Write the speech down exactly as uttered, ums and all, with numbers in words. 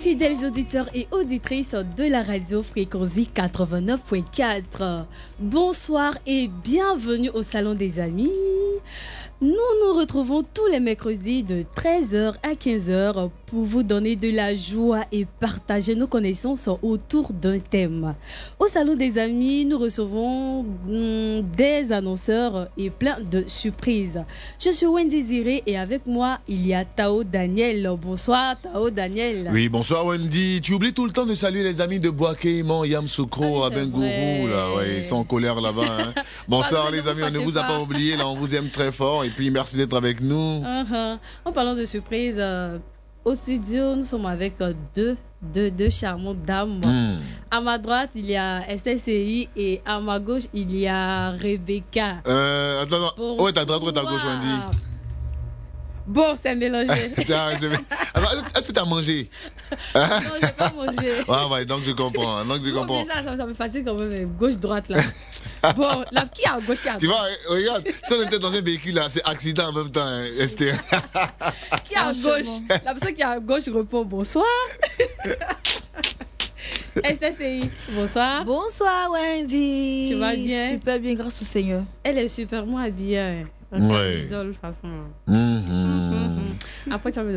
Fidèles auditeurs et auditrices de la radio Fréquency quatre-vingt-neuf point quatre, bonsoir et bienvenue au Salon des Amis. Nous nous retrouvons tous les mercredis de treize heures à quinze heures pour vous donner de la joie et partager nos connaissances autour d'un thème. Au Salon des Amis, nous recevons mm, des annonceurs et plein de surprises. Je suis Wendy Ziré et avec moi, il y a Tao Daniel. Bonsoir Tao Daniel. Oui, bonsoir Wendy. Tu oublies tout le temps de saluer les amis de Boaké, Mon, Yamsoukro, ah, Abengourou. Là, ouais, ils sont en colère là-bas. Hein. Bonsoir les amis, on ne vous a pas oublié. Là, on vous aime très fort. Et puis merci d'être avec nous. Uh-huh. En parlant de surprise, euh, au studio, nous sommes avec euh, deux, deux, deux charmantes dames. Mm. À ma droite, il y a S S C I et à ma gauche, il y a Rebecca. Euh, attends, attends. Oh, ta droite ou ta gauche, Wendy? Bon, c'est mélangé. Alors, est-ce que tu as mangé? Non, je n'ai pas mangé. Ah ouais, donc je comprends. Donc je comprends. Ça, ça, ça me fatigue quand même. Gauche-droite là. Bon, là, qui est à gauche, qui est à gauche? Tu vois, regarde, si on était dans un véhicule là, c'est accident en même temps, hein, Esther. Qui est à gauche? La personne qui est à gauche répond bonsoir. S S C I, bonsoir. Bonsoir Wendy. Tu vas bien? Super bien, grâce au Seigneur. Elle est superment habillée. On ouais. s'isole de toute façon. Mm-hmm. Mm-hmm. Après, tu vas me